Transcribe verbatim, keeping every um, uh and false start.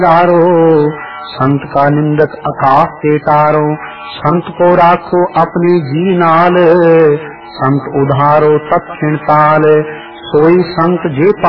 तारो, संत का निंदक आकाश से तारो। संत को राखो अपने जी नाल, संत उधारो तत्क्षण ताल। सोई संत जे